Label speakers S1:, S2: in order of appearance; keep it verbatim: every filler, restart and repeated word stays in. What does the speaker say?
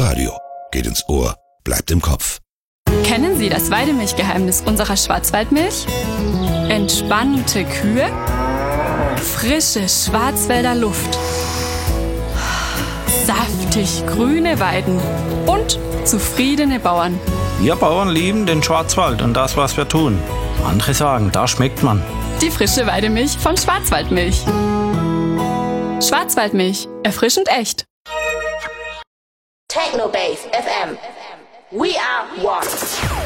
S1: Radio. Geht ins Ohr, bleibt im Kopf.
S2: Kennen Sie das Weidemilchgeheimnis unserer Schwarzwaldmilch? Entspannte Kühe, frische Schwarzwälder Luft, saftig grüne Weiden und zufriedene Bauern.
S3: Wir Bauern lieben den Schwarzwald und das, was wir tun. Andere sagen, da schmeckt man.
S2: Die frische Weidemilch von Schwarzwaldmilch. Schwarzwaldmilch, erfrischend echt.
S4: Technobase F M. We are one.